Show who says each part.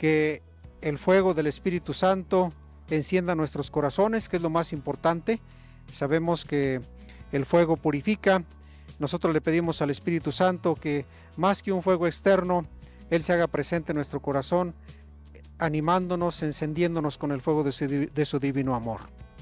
Speaker 1: que el fuego del Espíritu Santo encienda nuestros corazones, que es lo más importante. Sabemos que el fuego purifica. Nosotros le pedimos al Espíritu Santo que más que un fuego externo, Él se haga presente en nuestro corazón, animándonos, encendiéndonos con el fuego de su divino amor.